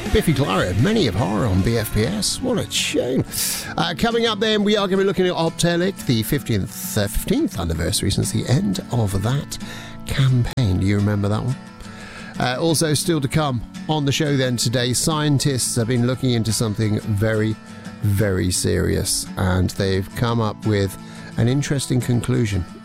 Biffy Clyro, Many of Horror on BFPS. What a tune. Coming up then, we are going to be looking at Optelic, the 15th anniversary since the end of that campaign. Do you remember that one? Also, still to come on the show then today, scientists have been looking into something very, very serious, and they've come up with an interesting conclusion